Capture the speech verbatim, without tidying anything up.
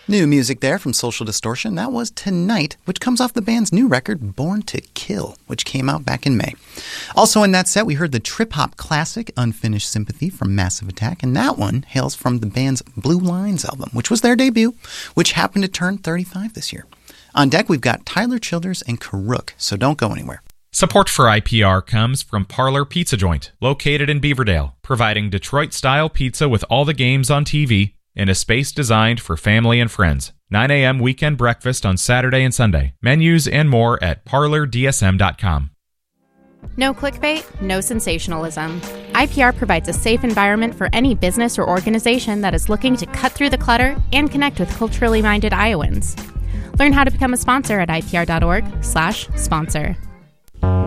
New music there from Social Distortion. That was Tonight, which comes off the band's new record, Born to Kill, which came out back in May. Also in that set, we heard the trip-hop classic, Unfinished Sympathy from Massive Attack, and that one hails from the band's Blue Lines album, which was their debut, which happened to turn thirty-five this year. On deck, we've got Tyler Childers and Karuk, so don't go anywhere. Support for I P R comes from Parlor Pizza Joint, located in Beaverdale, providing Detroit-style pizza with all the games on T V in a space designed for family and friends. nine a.m. weekend breakfast on Saturday and Sunday. Menus and more at parlor d s m dot com. No clickbait, no sensationalism. I P R provides a safe environment for any business or organization that is looking to cut through the clutter and connect with culturally minded Iowans. Learn how to become a sponsor at I P R dot org slash sponsor.